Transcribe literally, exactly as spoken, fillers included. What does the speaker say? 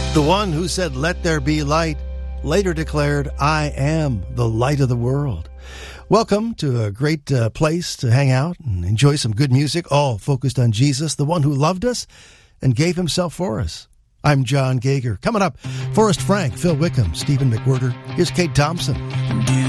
The one who said, "Let there be light," later declared, "I am the light of the world." Welcome to a great uh, place to hang out and enjoy some good music, all focused on Jesus, the one who loved us and gave himself for us. I'm John Gager. Coming up, Forrest Frank, Phil Wickham, Stephen McWhirter. Here's Kate Thompson. Do